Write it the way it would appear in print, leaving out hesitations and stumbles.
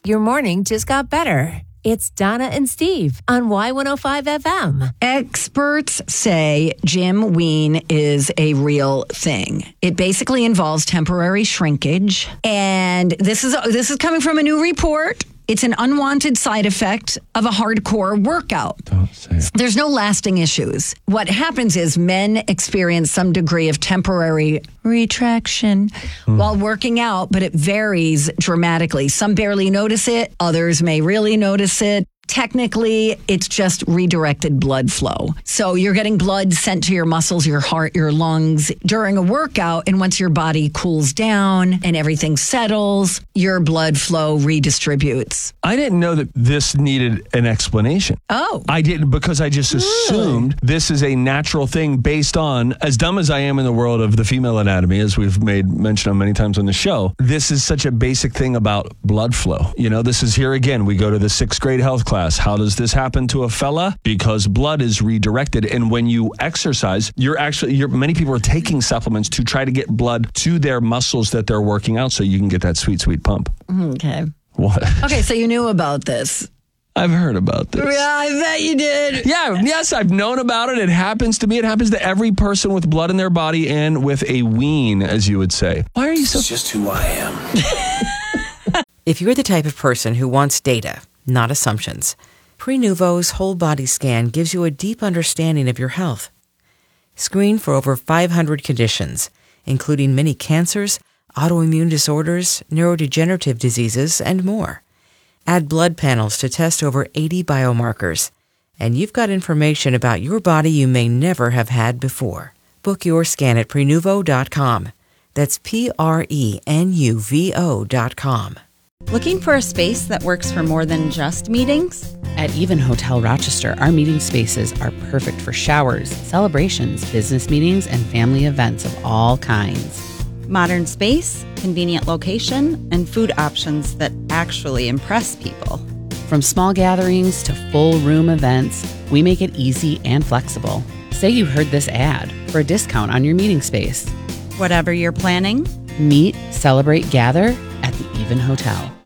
Your morning just got better. It's Donna and Steve on Y105 FM. Experts say Jim Ween is a real thing. It basically involves temporary shrinkage. And this is coming from a new report. It's an unwanted side effect of a hardcore workout. Don't say it. There's no lasting issues. What happens is men experience some degree of temporary retraction while working out, but it varies dramatically. Some barely notice it. Others may really notice it. Technically, it's just redirected blood flow. So you're getting blood sent to your muscles, your heart, your lungs during a workout. And once your body cools down and everything settles, your blood flow redistributes. I didn't know that this needed an explanation. Oh. I didn't, because I just assumed this is a natural thing based on, as dumb as I am in the world of the female anatomy, as we've made mention of many times on the show, this is such a basic thing about blood flow. You know, this is here again. We go to the 6th grade health class. How does this happen to a fella? Because blood is redirected. And when you exercise, many people are taking supplements to try to get blood to their muscles that they're working out so you can get that sweet, sweet pump. Okay. What? Okay, so you knew about this. I've heard about this. Yeah, I bet you did. Yes, I've known about it. It happens to me. It happens to every person with blood in their body and with a ween, as you would say. Why are you so... It's just who I am. If you're the type of person who wants data, not assumptions, Prenuvo's whole body scan gives you a deep understanding of your health. Screen for over 500 conditions, including many cancers, autoimmune disorders, neurodegenerative diseases, and more. Add blood panels to test over 80 biomarkers, and you've got information about your body you may never have had before. Book your scan at Prenuvo.com. That's Prenuvo.com. Looking for a space that works for more than just meetings? At Even Hotel Rochester, our meeting spaces are perfect for showers, celebrations, business meetings, and family events of all kinds. Modern space, convenient location, and food options that actually impress people. From small gatherings to full room events, we make it easy and flexible. Say you heard this ad for a discount on your meeting space. Whatever you're planning, Meet, celebrate, gather at the Even Hotel.